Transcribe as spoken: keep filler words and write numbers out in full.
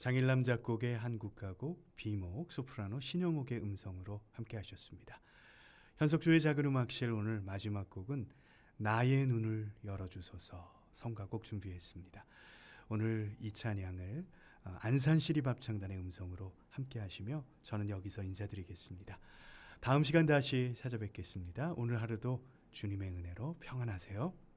장일남 작곡의 한국 가곡, 비목, 소프라노 신영옥의 음성으로 함께 하셨습니다. 현석주의 작은 음악실 오늘 마지막 곡은 나의 눈을 열어주소서 성가곡 준비했습니다. 오늘 이 찬양을 안산시립합창단의 음성으로 함께 하시며 저는 여기서 인사드리겠습니다. 다음 시간 다시 찾아뵙겠습니다. 오늘 하루도 주님의 은혜로 평안하세요.